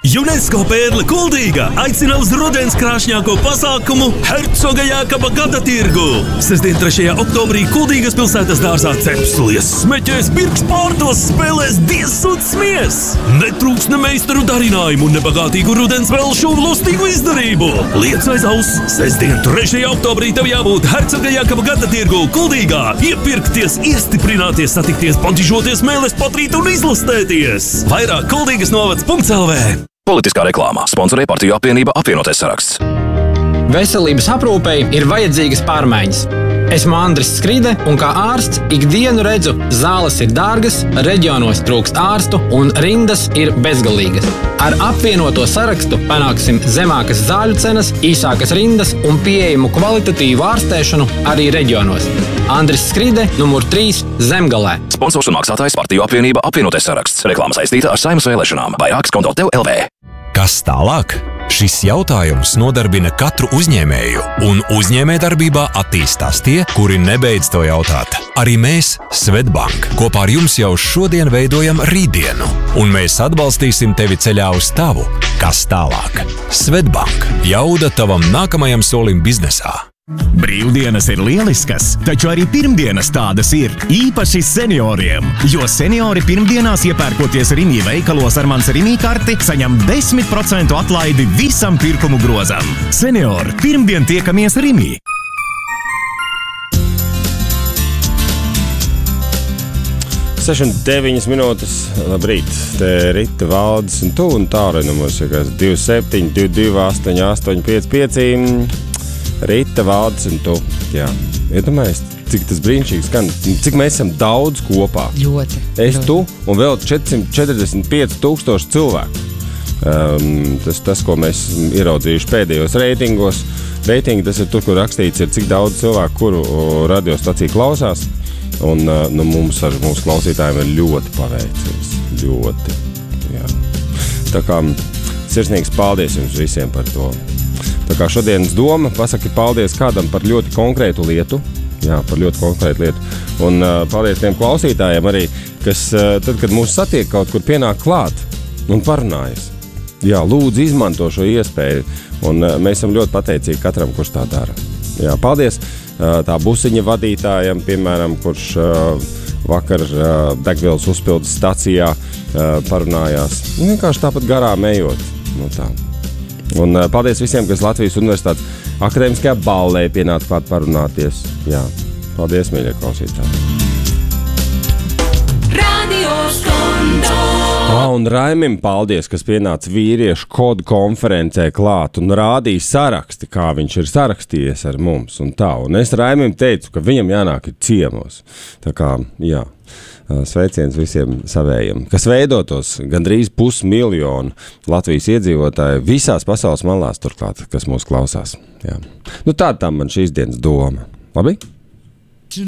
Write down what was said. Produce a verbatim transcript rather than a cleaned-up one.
UNESCO Pērle Kuldīga aicina uz rudens krāšņāko pasākumu Hercoga Jākaba gada tirgu. Sestdien trešajā oktobrī Kuldīgas pilsētas dārzā cepslies, smeķēs, pirks pārtos, spēlēs diezs un smies. Netrūks ne meistaru darinājumu un nebagātīgu rudens velšu un lustīgu izdarību. Liec aiz auss, sestdien trešajā oktobrī tev jābūt Hercoga Jākaba gada tirgu Kuldīgā. Iepirkties, iestiprināties, satikties, pantižoties, mēles patrīt un izlastēties. Vairāk Kuldīgas novads punkts el vē. Politiskā reklāmā sponsorē partiju apvienība Apvienotais saraksts. Veselības aprūpei ir vajadzīgas pārmaiņas. Esmu Andris Skride un kā ārsts ikdienu redzu, zāles ir dārgas, reģionos trūkst ārstu un rindas ir bezgalīgas. Ar apvienoto sarakstu panāksim zemākas zāļu cenas, īsākas rindas un pieejamu kvalitatīvu ārstēšanu arī reģionos. Andris Skride, numur trīs, Zemgalē. Sponsors un maksātājs partiju apvienība Apvienotais saraksts. Reklāma saistīta ar Saeimas vēlēšanām. Vairākas konto tev el vē. Kas tālāk? Šis jautājums nodarbina katru uzņēmēju, un uzņēmējdarbībā attīstās tie, kuri nebeidz to jautāt. Arī mēs, Svetbank, kopā ar jums jau šodien veidojam rītdienu, un mēs atbalstīsim tevi ceļā uz tavu. Kas tālāk? Svetbank. Jauda tavam nākamajam solim biznesā. Brīvdienas ir lieliskas, taču arī pirmdienas tādas ir, īpaši senioriem, jo seniori pirmdienās iepērkoties Rimi veikalos ar mans Rimi karti, saņem desmit procentu atlaidi visam pirkumu grozam. Seniori, pirmdien tiekamies Rimi! sešdesmit deviņas minūtes, labrīt, te Rita, Valdis un tu, un tālruņa numurs ir divi septiņi divi divi astoņi astoņi pieci pieci. Rita, Valdis un tu. Jā. Iedomājies, cik tas brīnišķīgi skan, cik mēs esam daudz kopā. Ļoti. Es, ļoti. tu un vēl četrsimt četrdesmit pieci tūkstoši cilvēku. Um, tas, tas, ko mēs esam ieraudzījuši pēdējos reitingos. Reitingi, tas ir tur, kur rakstīts, ir cik daudz cilvēku, kuru radiostaciju klausās. Un uh, nu, mums ar mūsu klausītājiem ir ļoti paveicies. Ļoti. Jā. Tā kā sirsnīgs paldies jums visiem par to. Tā kā šodienas doma, pasaki paldies kādam par ļoti konkrētu lietu. Jā, par ļoti konkrētu lietu. Un uh, paldies tiem klausītājiem arī, kas uh, tad, kad mūs satiek kaut kur pienāk klāt un parunājas. Jā, lūdzu izmanto šo iespēju. Un uh, mēs esam ļoti pateicīgi katram, kurš tā dara. Jā, paldies uh, tā busiņa vadītājam, piemēram, kurš uh, vakar uh, degvielas uzpildes stacijā uh, parunājās. Vienkārši tāpat garām ejot. Nu, tā. Un uh, paldies visiem, kas Latvijas Universitātes akadēmiskajā ballē pienāca klāt parunāties. Jā, paldies, mīļie klausītāji. Radio Skondo. Ah, un Raimim paldies, kas pienāca vīriešu kodu konferencē klāt un rādīja saraksti, kā viņš ir sarakstījies ar mums un tā. Un es Raimim teicu, ka viņam jānāk ir ciemos. Tā kā, jā. Sveiciens visiem savējiem, kas veidotos gandrīz pusmiljonu Latvijas iedzīvotāju visās pasaules malās turklāt, kas mūs klausās. Jā. Nu tāda tam man šīs dienas doma. Labi?